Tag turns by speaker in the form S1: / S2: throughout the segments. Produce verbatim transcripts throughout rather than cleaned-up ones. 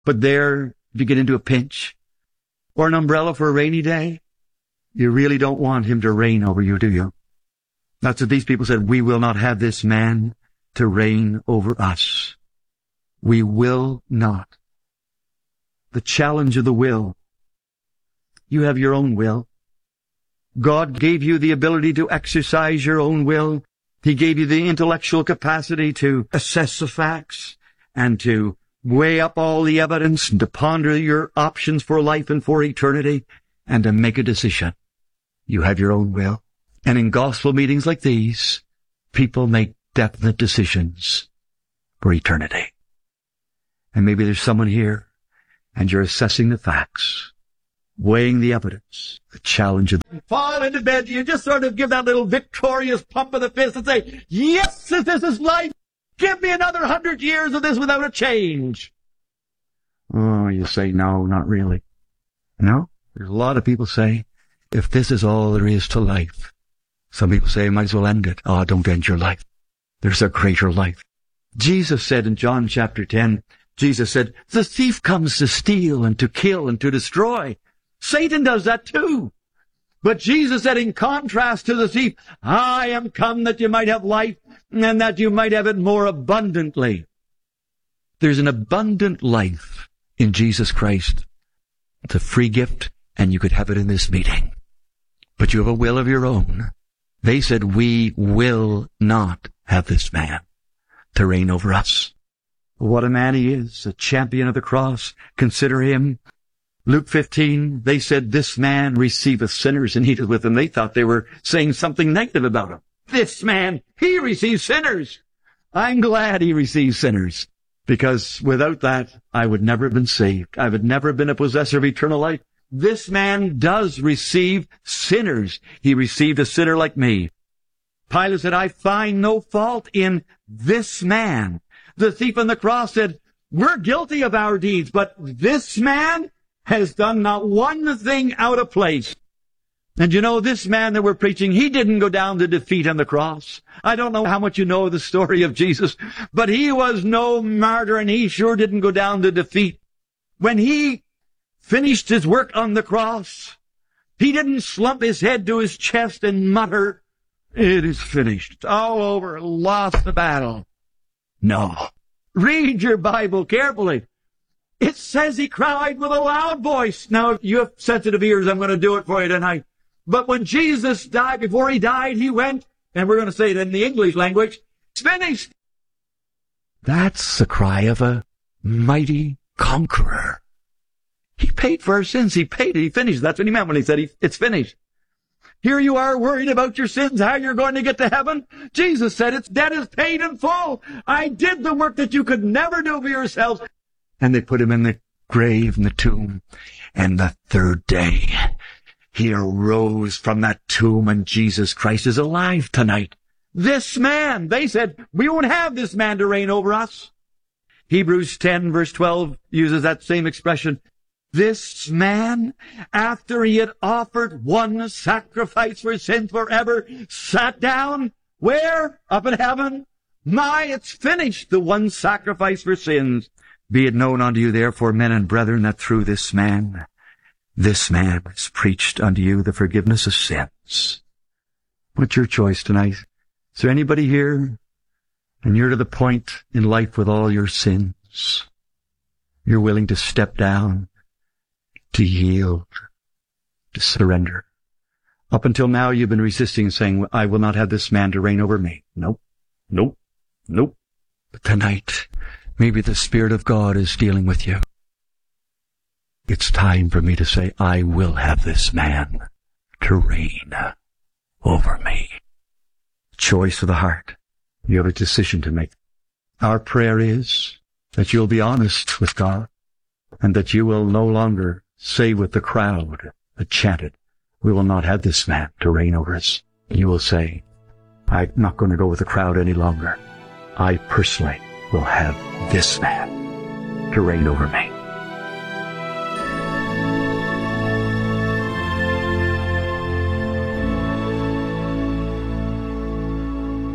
S1: But there, if you get into a pinch, or an umbrella for a rainy day, you really don't want him to reign over you, do you? That's what these people said. We will not have this man to reign over us. We will not. The challenge of the will. You have your own will. God gave you the ability to exercise your own will. He gave you the intellectual capacity to assess the facts and to weigh up all the evidence and to ponder your options for life and for eternity and to make a decision. You have your own will. And in gospel meetings like these, people make definite decisions for eternity. And maybe there's someone here and you're assessing the facts, weighing the evidence, the challenge of the... Fall into bed, you just sort of give that little victorious pump of the fist and say, yes, if this is life, give me another hundred years of this without a change. Oh, you say, no, not really. No? There's a lot of people say, if this is all there is to life, some people say, might as well end it. Oh, don't end your life. There's a greater life. Jesus said in John chapter ten, Jesus said, the thief comes to steal and to kill and to destroy. Satan does that too. But Jesus said, in contrast to the thief, I am come that you might have life and that you might have it more abundantly. There's an abundant life in Jesus Christ. It's a free gift, and you could have it in this meeting. But you have a will of your own. They said, we will not have this man to reign over us. What a man he is, a champion of the cross. Consider him. Luke fifteen, they said, this man receiveth sinners and eateth with them. They thought they were saying something negative about him. This man, he receives sinners. I'm glad he receives sinners, because without that, I would never have been saved. I would never have been a possessor of eternal life. This man does receive sinners. He received a sinner like me. Pilate said, I find no fault in this man. The thief on the cross said, we're guilty of our deeds, but this man has done not one thing out of place. And you know, this man that we're preaching, he didn't go down to defeat on the cross. I don't know how much you know of the story of Jesus, but he was no martyr, and he sure didn't go down to defeat. When he finished his work on the cross, he didn't slump his head to his chest and mutter, it is finished. It's all over. Lost the battle. No. Read your Bible carefully. It says he cried with a loud voice. Now, if you have sensitive ears, I'm going to do it for you tonight. But when Jesus died, before he died, he went, and we're going to say it in the English language, it's finished. That's the cry of a mighty conqueror. He paid for our sins. He paid it. He finished. That's what he meant when he said he, it's finished. Here you are worried about your sins, how you're going to get to heaven. Jesus said, its debt is paid in full. I did the work that you could never do for yourselves. And they put him in the grave, in the tomb. And the third day, he arose from that tomb, and Jesus Christ is alive tonight. This man, they said, we won't have this man to reign over us. Hebrews ten, verse twelve, uses that same expression. This man, after he had offered one sacrifice for sins forever, sat down. Where? Up in heaven. My, it's finished, the one sacrifice for sins. Be it known unto you, therefore, men and brethren, that through this man, this man is preached unto you the forgiveness of sins. What's your choice tonight? Is there anybody here, and you're to the point in life with all your sins? You're willing to step down, to yield, to surrender. Up until now, you've been resisting, saying, I will not have this man to reign over me. Nope, nope, nope. But tonight, maybe the Spirit of God is dealing with you. It's time for me to say, I will have this man to reign over me. Choice of the heart. You have a decision to make. Our prayer is that you'll be honest with God, and that you will no longer say with the crowd that chanted, we will not have this man to reign over us. You will say, I'm not going to go with the crowd any longer. I personally will have this man to reign over me.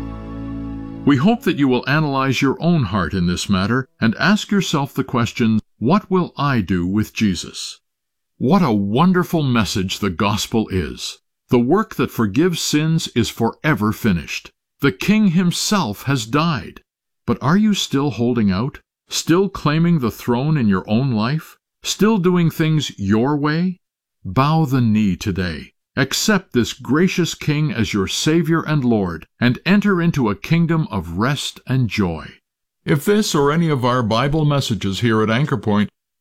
S2: We hope that you will analyze your own heart in this matter and ask yourself the questions, What will I do with Jesus? What a wonderful message the gospel is! The work that forgives sins is forever finished. The King himself has died. But are you still holding out? Still claiming the throne in your own life? Still doing things your way? Bow the knee today. Accept this gracious King as your Savior and Lord, and enter into a kingdom of rest and joy. If this or any of our Bible messages here at Anchor Point